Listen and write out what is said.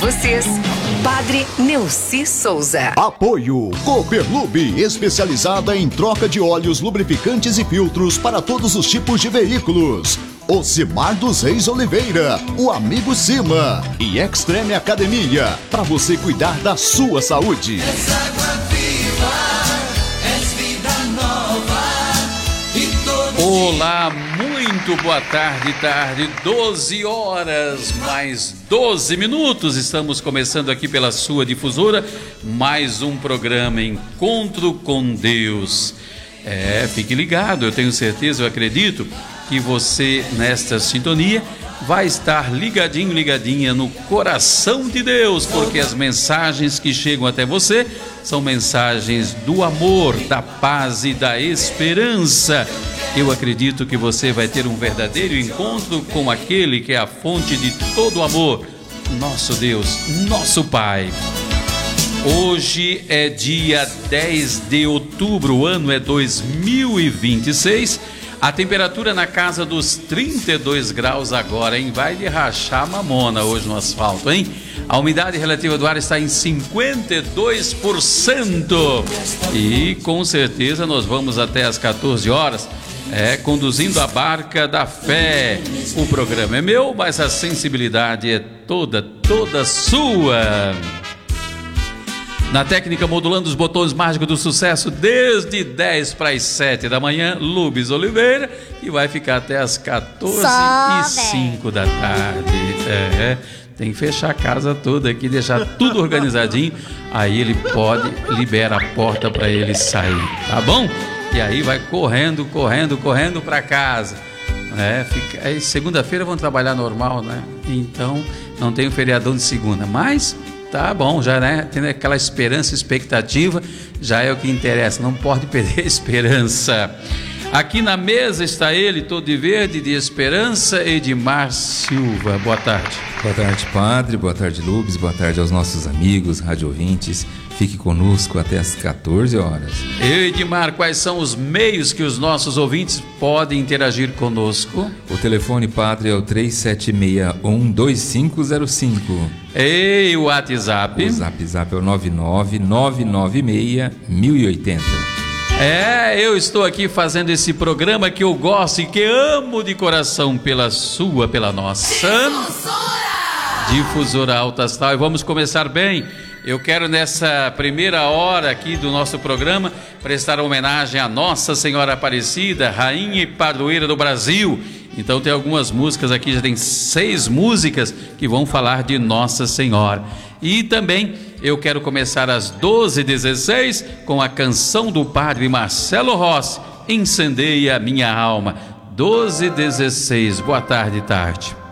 vocês, Padre Neuci Souza. Apoio Cooperlube, especializada em troca de óleos, lubrificantes e filtros para todos os tipos de veículos. Ocimar dos Reis Oliveira, o amigo Cima e Extreme Academia, para você cuidar da sua saúde. Olá, muito boa tarde, 12 horas mais 12 minutos. Estamos começando aqui pela sua difusora mais um programa Encontro com Deus. Fique ligado, eu tenho certeza, eu acredito que você nesta sintonia vai estar ligadinha no coração de Deus, porque as mensagens que chegam até você são mensagens do amor, da paz e da esperança. Eu acredito que você vai ter um verdadeiro encontro com aquele que é a fonte de todo o amor, nosso Deus, nosso Pai. Hoje é dia 10 de outubro, o ano é 2026. A temperatura na casa dos 32 graus agora, hein? Vai de rachar mamona hoje no asfalto, hein? A umidade relativa do ar está em 52%. E com certeza nós vamos até às 14 horas, conduzindo a barca da fé. O programa é meu, mas a sensibilidade é toda sua. Na técnica, modulando os botões mágicos do sucesso, desde 10 para as 7 da manhã, Lubes Oliveira, e vai ficar até as 14h05 da tarde. Tem que fechar a casa toda aqui, deixar tudo organizadinho, aí ele libera a porta para ele sair, tá bom? E aí vai correndo para casa. Segunda-feira vão trabalhar normal, né? Então não tem o feriadão de segunda, mas tá bom, já, né? Tendo aquela esperança, expectativa, já é o que interessa, não pode perder a esperança. Aqui na mesa está ele, todo de verde, de esperança, Edmar Silva. Boa tarde. Boa tarde, Padre, boa tarde, Lubes, boa tarde aos nossos amigos, rádio ouvintes. Fique conosco até as 14 horas. Edmar, quais são os meios que os nossos ouvintes podem interagir conosco? O telefone, Padre, é o 3761-2505. E o WhatsApp? O zap é o 99996-1080. Eu estou aqui fazendo esse programa que eu gosto e que amo de coração pela nossa Difusora Alta Astral. E vamos começar bem. Eu quero nessa primeira hora aqui do nosso programa prestar homenagem à Nossa Senhora Aparecida, Rainha e Padroeira do Brasil. Então tem algumas músicas aqui, já tem 6 músicas que vão falar de Nossa Senhora. E também eu quero começar às 12h16 com a canção do Padre Marcelo Rossi, Incendeia Minha Alma. 12h16, boa tarde.